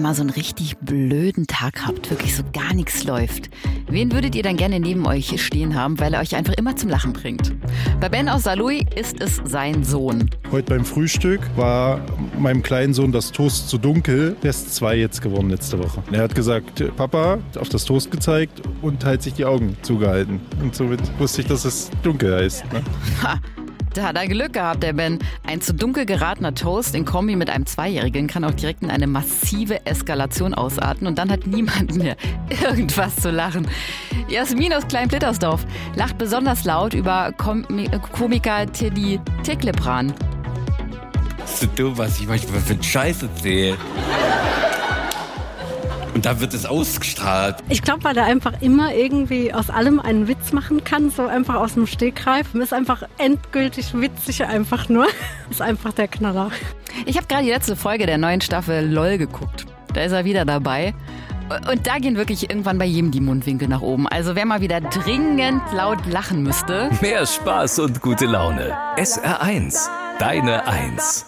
mal so einen richtig blöden Tag habt, wirklich so gar nichts läuft, wen würdet ihr dann gerne neben euch stehen haben, weil er euch einfach immer zum Lachen bringt? Bei Ben aus Saarlouis ist es sein Sohn. Heute beim Frühstück war meinem kleinen Sohn das Toast zu dunkel. Der ist 2 jetzt geworden letzte Woche. Er hat gesagt, Papa, auf das Toast gezeigt und halt sich die Augen zugehalten. Und somit wusste ich, dass es dunkel heißt. Ne? Ha! Da hat er Glück gehabt, der Ben. Ein zu dunkel geratener Toast in Kombi mit einem 2-Jährigen kann auch direkt in eine massive Eskalation ausarten und dann hat niemand mehr irgendwas zu lachen. Jasmin aus Klein-Plittersdorf lacht besonders laut über Komiker Teddy Teklebran. So dumm, was ich manchmal für einen Scheiß erzähle. Und da wird es ausgestrahlt. Ich glaube, weil er einfach immer irgendwie aus allem einen Witz machen kann, so einfach aus dem Stegreif. Ist einfach endgültig witzig einfach nur. Ist einfach der Knaller. Ich habe gerade die letzte Folge der neuen Staffel LOL geguckt. Da ist er wieder dabei. Und da gehen wirklich irgendwann bei jedem die Mundwinkel nach oben. Also wer mal wieder dringend laut lachen müsste. Mehr Spaß und gute Laune. SR1, deine 1.